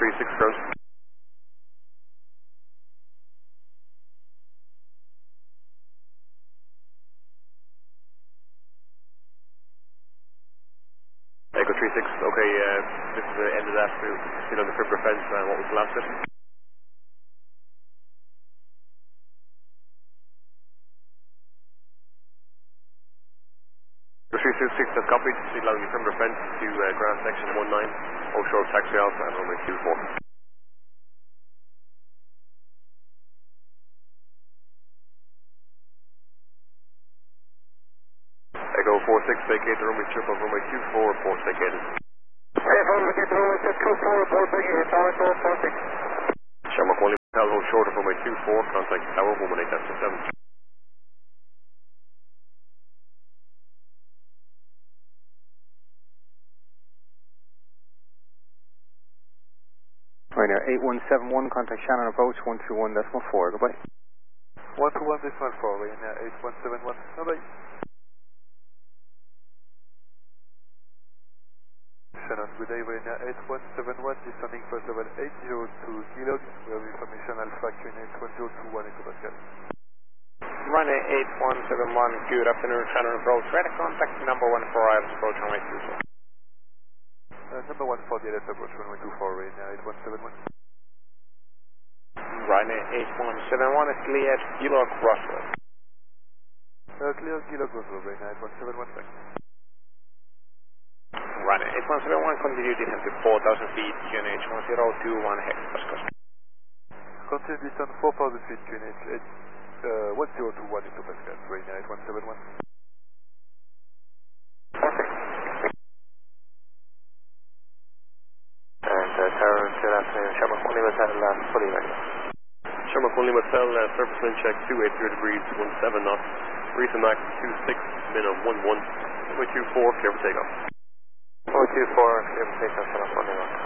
36 ground. Echo 36, okay, this is the end of that, we'll still on the perimeter fence, what was the last bit? Echo 366, that's copied, still along the perimeter fence to ground section 19, offshore taxi off and runway 24. Echo 46, vacate the runway strip of runway 24, report vacated. Vacate the runway 24, report vacated, tower 46. Shamrock 1, hotel hold short of runway 24, contact tower 118.7. Ryanair 8171, contact Shannon approach 121.4, goodbye. 121.4, Ryanair 8171, goodbye. Shannon, good day, Ryanair 8171, descending first level 802 kilo, we have information Alpha QNH 1021 hectopascal. Ryanair 8171, good afternoon, Shannon approach, radar contact number 1 for IELTS approach runway 24. Number 1 for the LS approach runway 24, Ryanair 8171. Ryanair 8171 is cleared, Kilo Crossroad. Clear Kilo Crossroad, Ryanair 8171, thanks. Ryanair 8171, continue descent to 4,000 feet, QNH 1021 hectopascal. Continue descent 4,000 feet, QNH 1021 hectopascal, Ryanair 8171. Tower, good afternoon. Shamrock 1 Lima Hotel, fully ready. Shamrock 1 Lima Hotel, surface wind check 280 degrees, 17 knots. Recent max 26, min of 11. Runway 24, clear for takeoff. Runway 24, clear for takeoff, Shamrock 1 Lima.